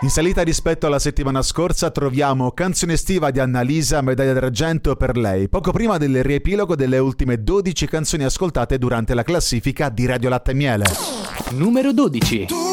In salita rispetto alla settimana scorsa troviamo Canzone estiva di Annalisa, medaglia d'argento per lei, poco prima del riepilogo delle ultime 12 canzoni ascoltate durante la classifica di Radio Latte e Miele. Numero 12.